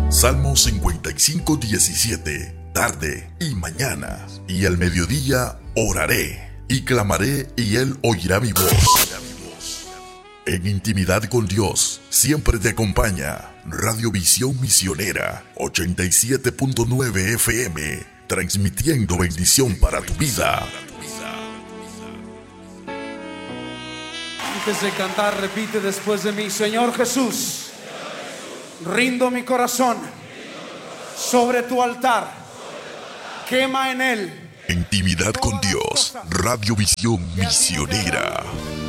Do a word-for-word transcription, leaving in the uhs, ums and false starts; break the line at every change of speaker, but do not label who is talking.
Salmo cincuenta y cinco, diecisiete. Tarde y mañana y al mediodía oraré y clamaré y Él oirá mi voz. En intimidad con Dios siempre te acompaña Radio Visión Misionera ochenta y siete punto nueve F M, transmitiendo bendición para tu vida.
Antes de cantar, repite después de mí: Señor Jesús, rindo mi corazón sobre tu altar, quema en él.
Intimidad con Dios, Radio Visión Misionera.